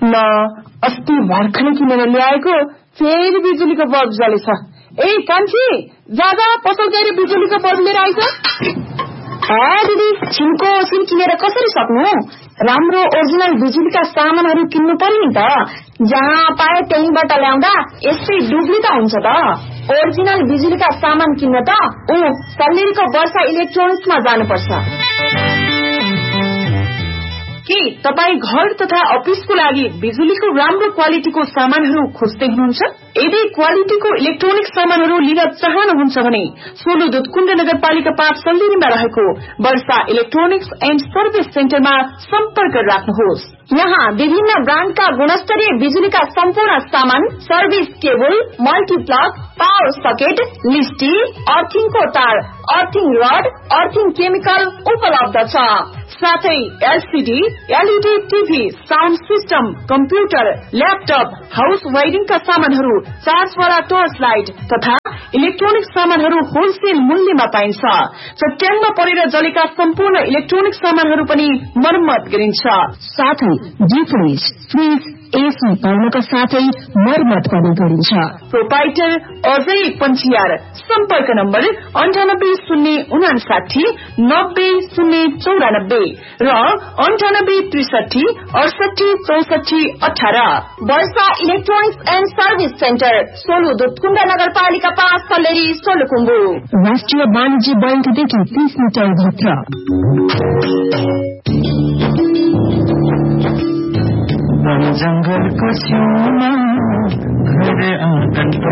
ल अस्ति भर्खरै किनेर ल्याएको फेरि बिजुलीको बल्ब जलेछ। ए कान्छी जागा पसल गएर बिजुलीको बल्ब लिएर आइज। दिदी छिनको सिम किनेर कसरी सक्नु? राम्रो ओरिजिनल बिजुलीका सामानहरू किन्नु पर्यो नि त। जहाँ पाए त्यहीँबाट ल्याउँदा यस्तै डुब्ली त हुन्छ त। ओरिजिनल बिजुलीका सामान किन्न त सल्लेरीको वर्षा इलेक्ट्रोनिक्समा जानुपर्छ। के तपाईँ घर तथा अफिसको लागि बिजुलीको राम्रो क्वालिटीको सामानहरू खोज्दै हुनुहुन्छ? यदि क्वालिटीको इलेक्ट्रोनिक सामानहरू लिन चाहनुहुन्छ भने सोलु दुधकुण्ड नगरपालिका 5 सल्लेरीमा रहेको वर्षा इलेक्ट्रोनिक्स एन्ड सर्भिस सेन्टरमा सम्पर्क राख्नुहोस्। यहाँ विभिन्न ब्रान्डका गुणस्तरीय बिजुलीका सम्पूर्ण सामान, service cable, multiplug, power socket, लिस्टी, अर्थिङको तार, अर्थिङ रड, अर्थिङ केमिकल उपलब्ध छ। साथै LCD, LED TV, sound system, computer, laptop, house वायरिङका सामानहरू, चार्जवाला टर्च लाइट तथा इलेक्ट्रोनिक सामानहरू होलसेल मूल्यमा पाइन्छ। चट्याङमा परेर जलेका सम्पूर्ण इलेक्ट्रोनिक सामानहरू पनि मर्मत गरिन्छ। साथै डिप फ्रिज, एसी पाउनका साथै मर्मत पनि गरिन्छ। प्रोपाइटर अजय पञ्चियार। सम्पर्क नम्बर 980959 90 094 र 9863 68 64 18। वर्षा electronics and service centre, Solu Dudhkund नगरपालिका 5 सल्लेरी, सोलुखुम्बु। राष्ट्रिय वाणिज्य बैंकदेखि 30 मिटर भित्र। जंगल को छूना घर आंगन